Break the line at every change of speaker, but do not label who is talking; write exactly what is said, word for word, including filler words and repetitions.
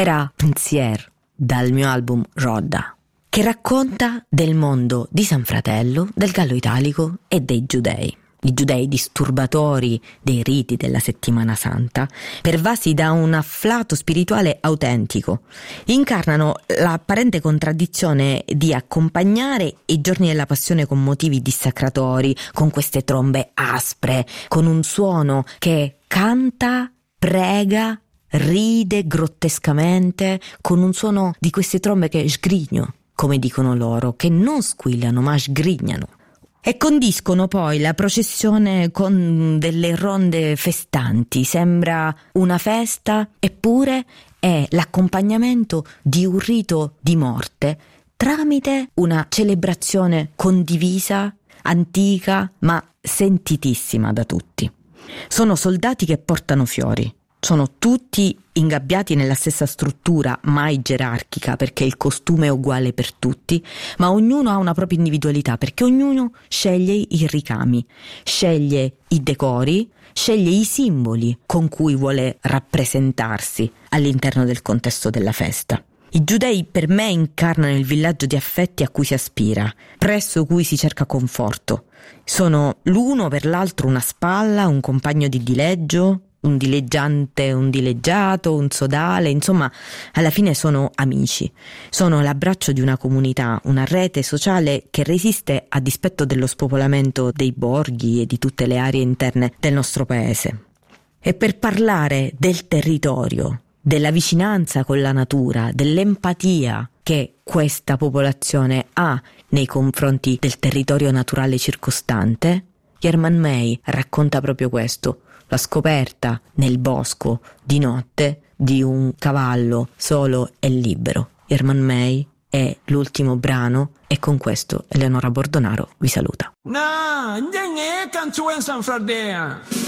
era Pensier, dal mio album Rodda, che racconta del mondo di San Fratello, del Gallo Italico e dei giudei. I giudei disturbatori dei riti della Settimana Santa, pervasi da un afflato spirituale autentico, incarnano l'apparente contraddizione di accompagnare i giorni della Passione con motivi dissacratori, con queste trombe aspre, con un suono che canta, prega, ride grottescamente, con un suono di queste trombe che sgrigno, come dicono loro, che non squillano ma sgrignano. E condiscono poi la processione con delle ronde festanti, sembra una festa, eppure è l'accompagnamento di un rito di morte tramite una celebrazione condivisa, antica, ma sentitissima da tutti. Sono soldati che portano fiori. Sono tutti ingabbiati nella stessa struttura, mai gerarchica, perché il costume è uguale per tutti, ma ognuno ha una propria individualità, perché ognuno sceglie i ricami, sceglie i decori, sceglie i simboli con cui vuole rappresentarsi all'interno del contesto della festa. I giudei per me incarnano il villaggio di affetti a cui si aspira, presso cui si cerca conforto. Sono l'uno per l'altro una spalla, un compagno di dileggio, un dileggiante, un dileggiato, un sodale, insomma, alla fine sono amici. Sono l'abbraccio di una comunità, una rete sociale che resiste a dispetto dello spopolamento dei borghi e di tutte le aree interne del nostro paese. E per parlare del territorio, della vicinanza con la natura, dell'empatia che questa popolazione ha nei confronti del territorio naturale circostante, Hermann May racconta proprio questo. La scoperta nel bosco di notte di un cavallo solo e libero. Hermann May è l'ultimo brano e con questo Eleonora Bordonaro vi saluta.
No,